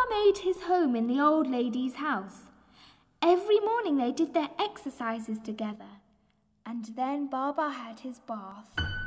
made his home in the old lady's house. Every morning they did their exercises together. And then Baba had his bath.